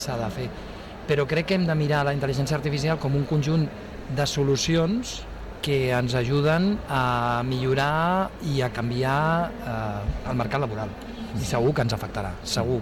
s'ha de fer. Però crec que hem de mirar la intel·ligència artificial com un conjunt de solucions que ens ajuden a millorar i a canviar el mercat laboral. I segur que ens afectarà, segur.